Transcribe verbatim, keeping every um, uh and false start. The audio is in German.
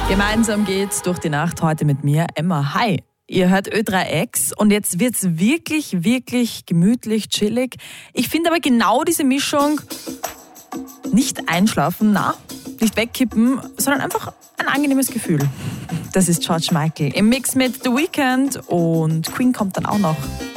Gemeinsam geht's durch die Nacht heute mit mir, Emma. Hi, ihr hört Ö drei X und jetzt wird's wirklich, wirklich gemütlich, chillig. Ich finde aber genau diese Mischung, nicht einschlafen, na, nicht wegkippen, sondern einfach ein angenehmes Gefühl. Das ist George Michael im Mix mit The Weeknd und Queen kommt dann auch noch.